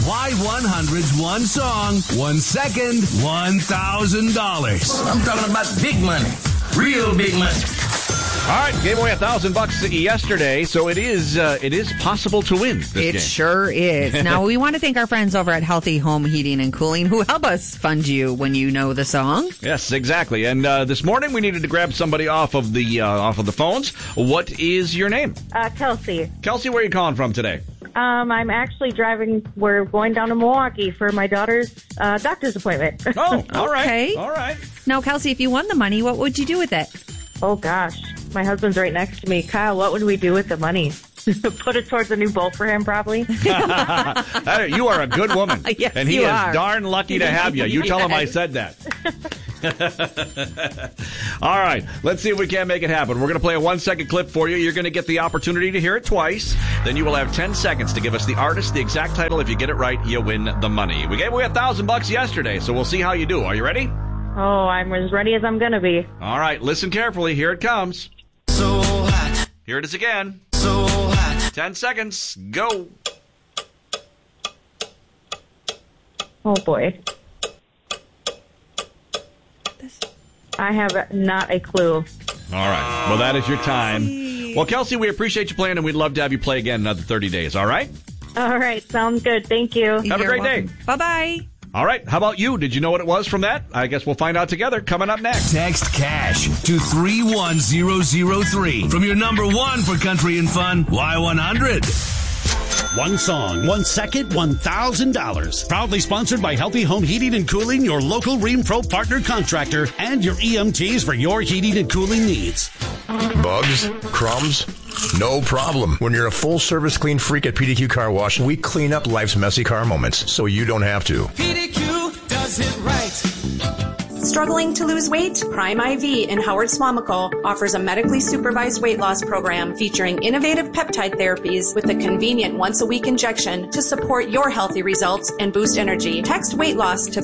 Y100's one song, 1 second, $1,000. I'm talking about big money. Real big money. All right, gave away $1,000 yesterday, so it is possible to win this game. It sure is. Now, we want to thank our friends over at Healthy Home Heating and Cooling who help us fund you when you know the song. Yes, exactly. And this morning we needed to grab somebody off of the phones. What is your name? Kelsey. Kelsey, where are you calling from today? I'm actually driving. We're going down to Milwaukee for my daughter's doctor's appointment. Oh, all right. Okay. All right. Now, Kelsey, if you won the money, what would you do with it? Oh, gosh. My husband's right next to me. Kyle, what would we do with the money? Put it towards a new boat for him, probably. You are a good woman. Yes, and he you is are. darn lucky to have you. You tell him I said that. All right, let's see if we can't make it happen. We're going to play a 1-second clip for you. You're going to get the opportunity to hear it twice. Then you will have 10 seconds to give us the artist, the exact title. If you get it right, you win the money. We gave away $1,000 yesterday, so we'll see how you do. Are you ready? Oh, I'm as ready as I'm going to be. All right, listen carefully. Here it comes. So hot. Here it is again. So hot. 10 seconds. Go. Oh, boy. I have not a clue. All right. Well, that is your time. Well, Kelsey, we appreciate you playing, and we'd love to have you play again another 30 days. All right? All right. Sounds good. Thank you. Have a great day. Bye-bye. All right. How about you? Did you know what it was from that? I guess we'll find out together coming up next. Text CASH to 31003 from your number one for country and fun, Y100. One song, 1 second, $1,000. Proudly sponsored by Healthy Home Heating and Cooling, your local Ream-Pro partner contractor, and your EMTs for your heating and cooling needs. Bugs? Crumbs? No problem. When you're a full-service clean freak at PDQ Car Wash, we clean up life's messy car moments so you don't have to. PDQ does it right. Struggling to lose weight? Prime IV in Howard Swamico offers a medically supervised weight loss program featuring innovative peptide therapies with a convenient once-a-week injection to support your healthy results and boost energy. Text weight loss to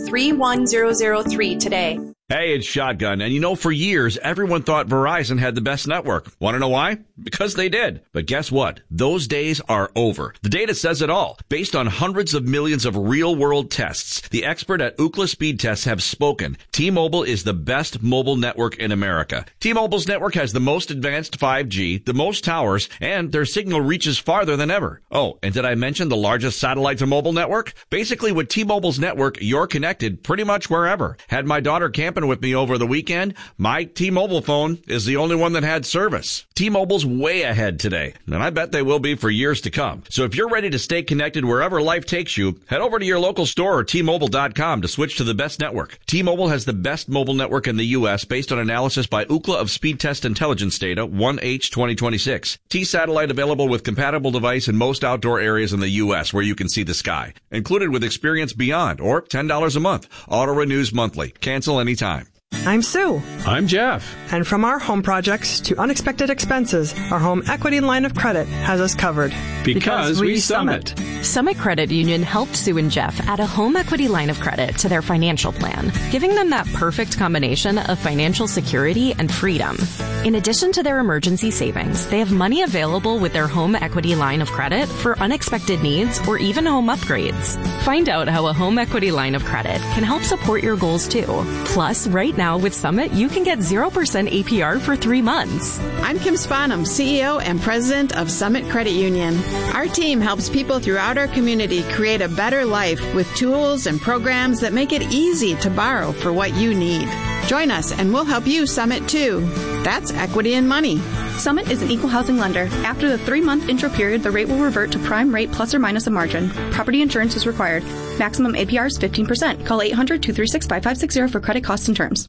31003 today. Hey, it's Shotgun. And you know, for years, everyone thought Verizon had the best network. Want to know why? Because they did. But guess what? Those days are over. The data says it all. Based on hundreds of millions of real-world tests, the expert at Ookla Speed Tests have spoken. T-Mobile is the best mobile network in America. T-Mobile's network has the most advanced 5G, the most towers, and their signal reaches farther than ever. Oh, and did I mention the largest satellite-to-mobile network? Basically, with T-Mobile's network, you're connected pretty much wherever. Had my daughter camping with me over the weekend, my T-Mobile phone is the only one that had service. T-Mobile's way ahead today, and I bet they will be for years to come. So if you're ready to stay connected wherever life takes you, head over to your local store or T-Mobile.com to switch to the best network. T-Mobile has the best mobile network in the U.S. based on analysis by Ookla of Speed Test Intelligence Data, 1H 2026. T-Satellite available with compatible device in most outdoor areas in the U.S. where you can see the sky. Included with Experience Beyond, or $10 a month. Auto renews monthly. Cancel anytime. I'm Sue. I'm Jeff. And from our home projects to unexpected expenses, our home equity line of credit has us covered. Because we Summit. Summit Credit Union helped Sue and Jeff add a home equity line of credit to their financial plan, giving them that perfect combination of financial security and freedom. In addition to their emergency savings, they have money available with their home equity line of credit for unexpected needs or even home upgrades. Find out how a home equity line of credit can help support your goals too. Plus, right now with Summit, you can get 0% APR for 3 months. I'm Kim Spanum, CEO and President of Summit Credit Union. Our team helps people throughout our community create a better life with tools and programs that make it easy to borrow for what you need. Join us and we'll help you Summit too. That's equity and money. Summit is an equal housing lender. After the 3-month intro period, the rate will revert to prime rate plus or minus a margin. Property insurance is required. Maximum APR is 15%. Call 800-236-5560 for credit costs and terms.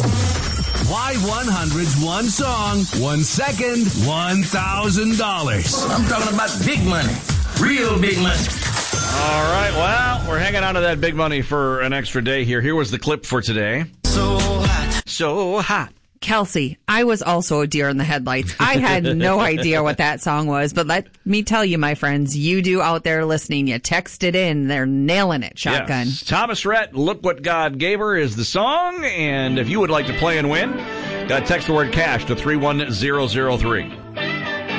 Y100's one song, 1 second, $1,000. I'm talking about big money. Real big money. All right, well, we're hanging on to that big money for an extra day here. Here was the clip for today. So hot. So hot. Kelsey, I was also a deer in the headlights. I had no idea what that song was, but let me tell you, my friends, you do out there listening, you text it in. They're nailing it, Shotgun. Yes. Thomas Rhett, Look What God Gave Her is the song, and if you would like to play and win, text the word cash to 31003.